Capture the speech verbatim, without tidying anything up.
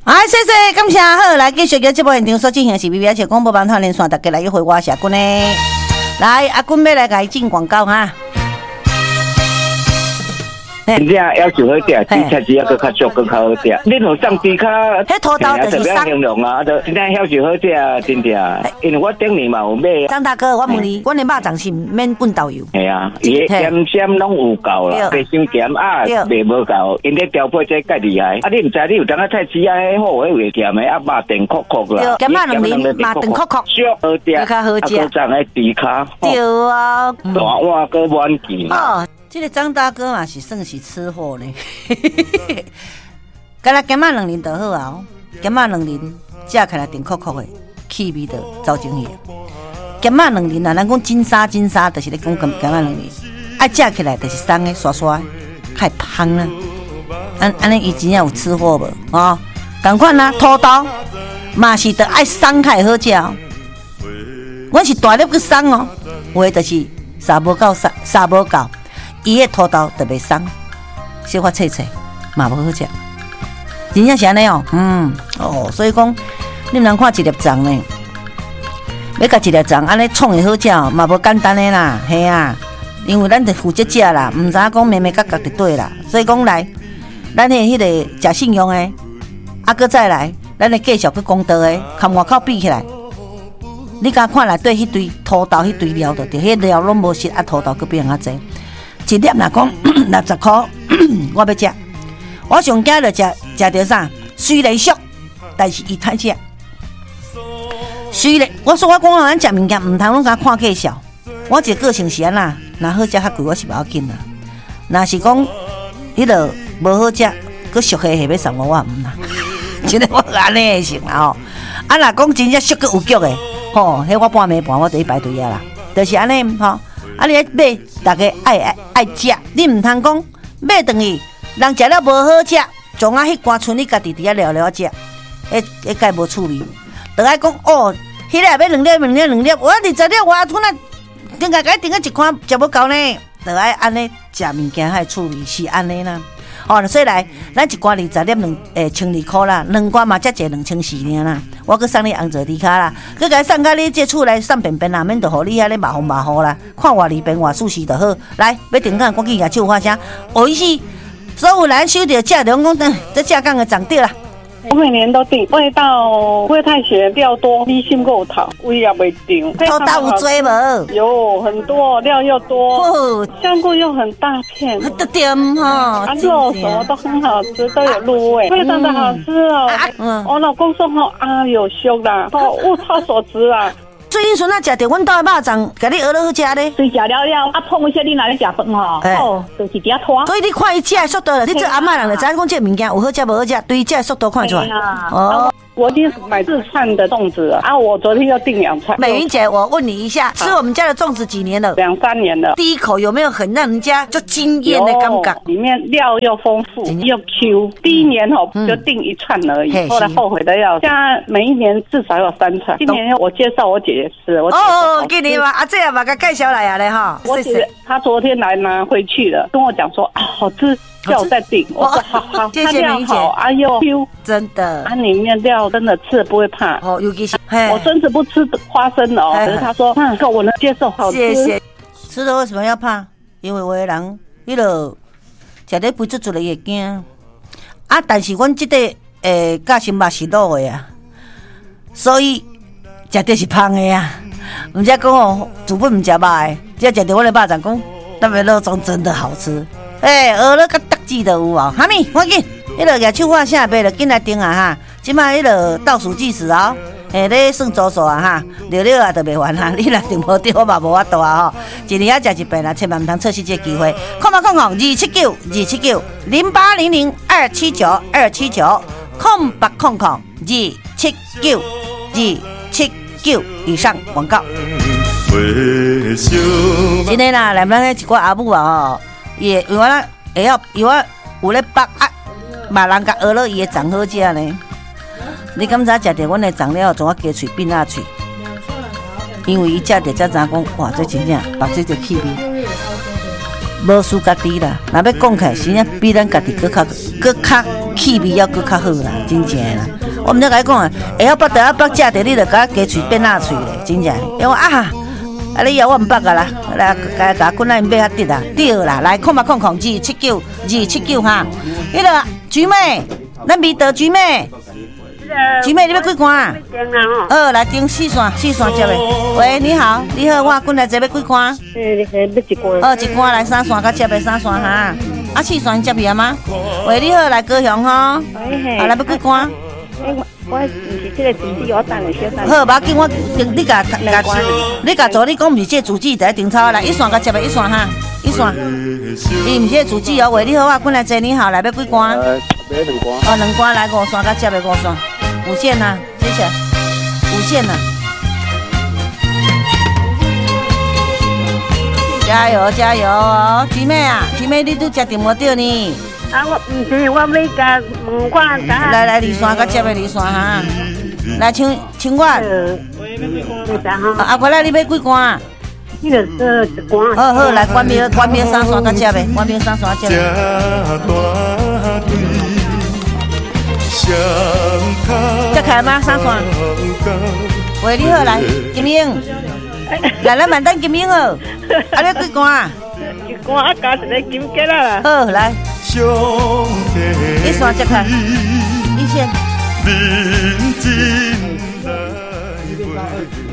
哎，谢谢，感谢好，来继续个节目现场所进行的是 B B S 广播网台连线，大家来一回我是阿君呢。来，阿君要来给进广告哈。 真正要求好点，比车子要更较俗、更较好点。你若上低卡， 迄土豆就是送形容啊，就真正要求好点，真正。因为我顶年嘛有买。 张大哥，我问你，阮的肉粽是免滚豆油？ 系啊，伊咸咸拢有够啦，白伤咸啊，白无够。因咧调配这介厉害。啊，你唔知你有当啊菜市啊，迄好迄味咸的啊，肉甜壳壳啦。 咸肉两面，肉甜壳壳， 俗好点， 较好食。 啊，再来低卡。 对啊。 大碗个满件。 哦。这个张大哥嘛是算是吃货呢，干那咸仔两仁就好啊，咸仔两仁食起来甜壳壳的，气味就走进去。咸仔两仁啊，咱讲金沙金沙，就是咧讲咸咸仔两仁，爱食起来就是松的刷刷，太香了。安安尼伊真正有吃货无？哦，同款啊，土豆嘛是得爱松才好食哦。我是大粒个松哦，有的就是沙无够沙沙无够。伊个土豆特别松，小可脆脆，嘛无好食。真正是安尼哦，嗯，哦，所以讲，你们人看一粒粽呢，要甲一粒粽安尼创会好食，嘛无简单的啦，嘿啊，因为咱得负责食啦，唔知讲咩咩角角就对啦。所以讲来，咱的迄个食信用的，啊，搁再来，咱的继续去公道的，含外口比起来，你甲看内底迄堆土豆迄堆料就对，迄料拢无熟，啊，土豆搁变啊济。一粒若讲六十块，我要食。我上惊就食食到啥？虽然俗，但是伊太食。虽然我说我讲咱食物件，唔通拢甲看计小。我一个个性是安那，若好食较贵，我是无要紧啦。若是讲迄落无好食，佮俗气下要送我，我唔啦。真诶，我安尼会成啦吼。啊，若讲真正俗佮有脚诶，吼，迄我半暝半我就去排队啊啦，就是安尼吼。啊！你买，大家爱爱爱食，你唔通讲买等于人食了无好食，从啊迄罐剩你家己伫遐聊聊食，迄迄介无趣味。就爱讲哦，迄个要两粒两粒两粒，我二十粒我吞啊，顶下甲顶个一款食无够呢。就爱安尼食物件还趣味是安尼啦。哦，所以来，咱一罐二十粒两诶千二块啦，两罐嘛才一两千四尔啦。我搁送你红枣底卡啦，搁甲送到你这厝来送便便啦，免得互你遐咧麻烦麻烦啦。看偌利便偌舒适就好。来，要订购赶紧甲手发声，哦，伊是所有人收着价量讲，这价格个涨对啦。 我每年都订，味道不会太咸，料多，米心够炒，味也袂定。 土豆有做无？ 有很多，料又多，哦、香菇又很大片， 得点哈。 啊，肉什么都很好吃，都有入味，非常的好吃哦。嗯，嗯我老公说吼啊，有凶啦，哦，物超所值啦。 最近孙啊，食着阮兜的肉粽，甲你学了好食咧。 水食了了，啊，碰一下你哪里食饭吼？哦，就是伫遐拖。 所以你看伊食的速度了，你这阿嬷人就知影讲这物件有好食无好食，对伊食的速度看出来。 哦。我已经买四串的粽子了啊！我昨天又订两串。 美云姐，我问你一下，吃我们家的粽子几年了？ 两三年了。 第一口有没有很让人家就惊艳的感觉？ 里面料又丰富又 Q。第一年哦、嗯、就订一串而已，嗯、后来后悔的要。现在每一年至少有三串。今年我介绍我姐姐吃，我姐姐哦，给你嘛，啊这样把它介绍来啊嘞哈。 我姐她昨天来拿回去了，跟我讲说啊好吃。叫我再订，我说好好， 谢谢梅姐。 哎呦 ，Q， 真的， 它里面料真的吃了不会怕。 哦，尤其是我孙子不吃花生哦，可是他说，嗯，我能接受，好吃。 谢谢。吃了为什么要怕？因为有的人，迄落食咧肥嘟嘟的会惊。啊，但是阮这个诶，教心肉是卤的啊，所以食的是芳的啊。人家讲哦，主妇唔食肉的，只要食到我的肉粽，讲那边肉粽真的好吃。诶、欸，学了个特技的有哦，哈咪，赶紧，迄个举手画下辈了，紧来订啊哈！即摆迄个倒数计时哦，诶，咧算组数啊哈，六六啊都袂完啦，你若订无到，我嘛无法度啊吼。一年要食一遍啦，千万唔通错失这个机会。空八空空二七九二七九零八零零二七九二七九空八空空二七九二七九以上广告。今天啦，来咱咧一寡阿母啊吼。也有啊，会晓有啊，有咧北啊，马人甲学了伊的粽好食呢。你敢知食着阮的粽了，从我加喙变啊喙？因为伊食着才知讲，哇，这真正目睭就气味，无输家己啦。若要讲起来，真正比咱家己搁较搁较气味要搁较好啦，真正啦。我们就甲伊讲啊，下晡第下晡食着，你就甲加喙变哪喙咧，真正。因为啊，啊你要我唔捌噶啦，来甲甲滚来买较得啦，对啦，来看嘛看看，二七九二七九哈，迄个菊妹，咱味道菊妹。菊妹，你要几罐？呃，来订四线，四线接的。喂，你好，你好，我滚来这要几罐？ 诶，要一罐。 哦，一罐来三线，甲接的三线哈。啊，四线接去啊吗？喂，你好，来高雄哈。 喂嘿。 啊，来要几罐？ 诶，我唔是这个主机，我等下小等。 好，无要紧，我你甲甲你甲做，你讲唔是这主机，第一订草来一线甲接的一线哈，一线。伊唔是主机哦，喂，你好，我滚来这你好，来要几罐？ 呃，买两罐。 哦，两罐来五线甲接的五线。五线呐、啊，接起来，五线呐、啊，加油加油哦，菊妹啊，菊妹你都食定无着呢？ 啊，我唔是，我要加两罐加。 来来，二线甲接的二线哈，来请请我。啊，阿过来你要几罐？ 你个呃一罐。 好好，来关庙关庙三线甲接的，关庙三线接的。这开吗？三线。喂，你好，来，金英，来咱慢等金英哦。啊，你几罐？ 一罐啊，加一个金桔啦。 好，来。一线接开，一线。